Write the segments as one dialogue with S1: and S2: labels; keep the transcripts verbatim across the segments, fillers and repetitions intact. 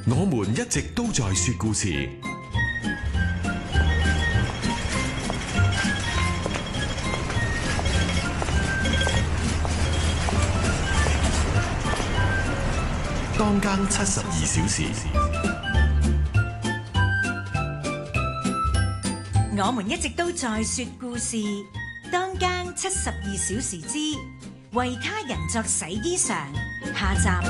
S1: 我們一直都在說故事。當更七十二小時，
S2: 我們一直都在說故事。當更七十二小時之為他人作洗衣裳下集。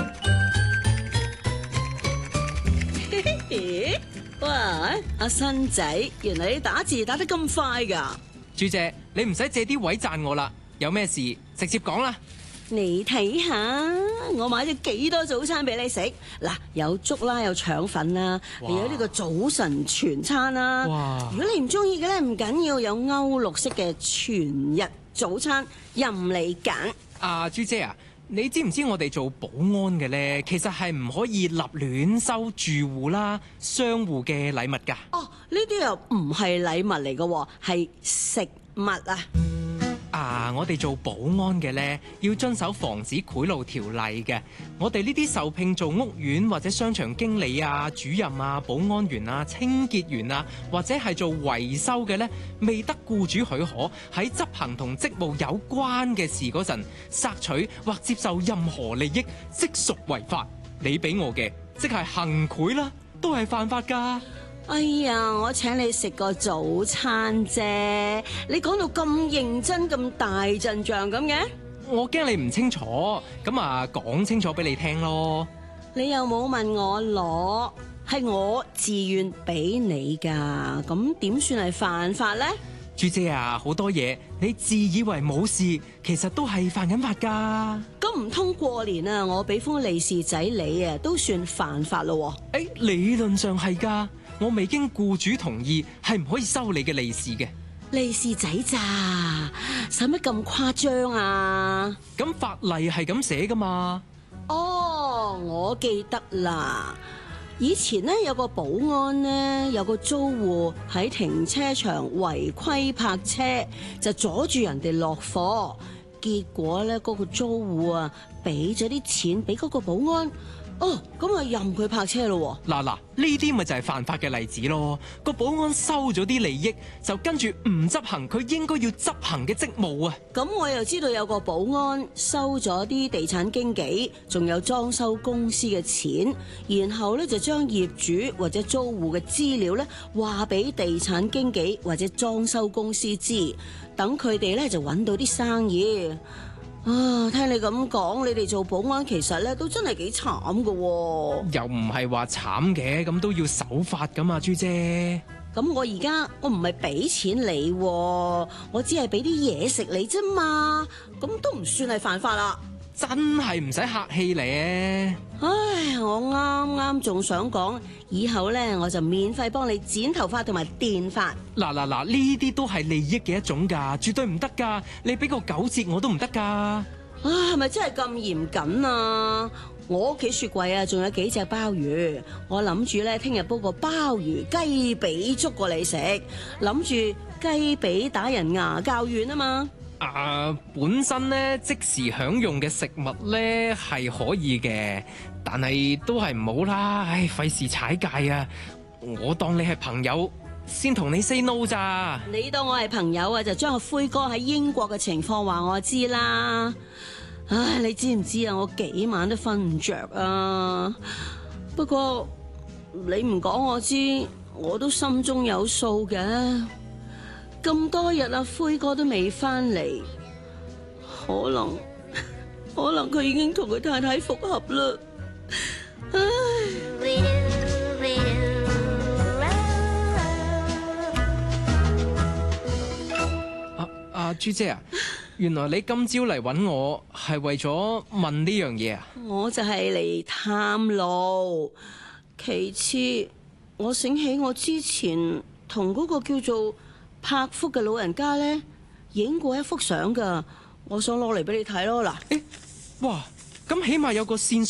S3: 哇！阿新仔，原來你打字打得咁快噶？
S4: 朱姐，你唔使借啲位讚我啦，有咩事直接講啦。
S3: 你睇下，我買咗幾多早餐俾你食？嗱，有粥啦，有腸粉啦，又有呢個早晨全餐啦。
S4: 哇！
S3: 如果你唔中意嘅咧，唔緊要，有歐陸式嘅全日早餐，任你揀。
S4: 啊，朱姐啊，你知唔知我哋做保安嘅咧，其實係唔可以立亂收住戶啦、商戶嘅禮物噶。
S3: 哦，呢啲又唔係禮物嚟嘅，係食物啊。
S4: 啊！我哋做保安嘅呢，要遵守防止賄賂條例嘅。我哋呢啲受聘做屋苑或者商場經理啊、主任啊、保安員啊、清潔員啊，或者係做維修嘅呢，未得僱主許可喺執行同職務有關嘅事嗰陣，索取或接受任何利益，即屬違法。你俾我嘅，即係行賄啦，都係犯法㗎。
S3: 哎呀，我請你食個早餐啫，你講到咁認真咁大陣仗咁嘅？
S4: 我驚你唔清楚，咁啊講清楚俾你聽咯。
S3: 你又冇問我攞，係我自願俾你噶，咁點算係犯法呢？
S4: 朱姐啊，好多嘢你自以為冇事，其實都係犯緊法噶。
S3: 咁唔通過年啊，我俾封利是仔你啊，都算犯法咯？
S4: 誒、欸，理論上係噶。我未經僱主同意，係唔可以收你嘅利是嘅。
S3: 利是仔咋？使乜咁誇張啊？
S4: 咁法例係咁寫噶嘛？
S3: 哦，我記得啦。以前呢，有個保安呢，有個租戶喺停車場違規泊車，就阻住人哋落貨。結果咧，嗰個租戶啊，俾咗啲錢俾嗰個保安。哦，咁啊任佢泊車咯。
S4: 嗱嗱，呢啲咪就係犯法嘅例子咯。個保安收咗啲利益，就跟住唔執行佢應該要執行嘅職務啊。
S3: 咁我又知道有個保安收咗啲地產經紀仲有裝修公司嘅錢，然後咧就將業主或者租戶嘅資料咧話俾地產經紀或者裝修公司知，等佢哋咧就揾到啲生意。啊，聽你咁講，你哋做保安其實咧都真係幾慘噶。
S4: 又唔係話慘嘅，咁都要守法噶嘛，朱姐。
S3: 咁我而家我唔係俾錢你，我只係俾啲嘢食你啫嘛，咁都唔算係犯法啦。
S4: 真係唔使客氣咧。
S3: 唉，我啱啱仲想講，以後咧我就免費幫你剪頭髮同埋電髮。
S4: 嗱嗱嗱，呢啲都係利益嘅一種噶，絕對唔得噶。你俾個九折我都唔得噶。
S3: 啊，係咪真係咁嚴謹啊？我屋企雪櫃啊，仲有幾隻鮑魚，我諗住咧聽日煲個鮑魚雞髀粥過你食，諗住雞髀打人牙較軟啊嘛。
S4: 啊，本身咧即時享用嘅食物咧係可以嘅，但係都係唔好啦。唉，費事踩界啊！我當你係朋友先同你 say no 咋。
S3: 你當我係朋友啊，就將個灰哥喺英國嘅情況話我知啦。唉，你知唔知啊？我幾晚都瞓唔着啊。不過你唔講我知，我都心中有數嘅。咁多日啊，灰哥都未翻嚟，可能可能佢已經同佢太太復合啦。唉，
S4: 啊啊，朱姐啊，原來你今朝嚟揾我係為咗問呢樣嘢啊？
S3: 我就係嚟探路。其次，我醒起我之前同嗰個叫做柏福嘅老人家咧，影過一幅相噶，我想攞嚟俾你睇咯。嗱，
S4: 誒，哇，咁起碼有個線索。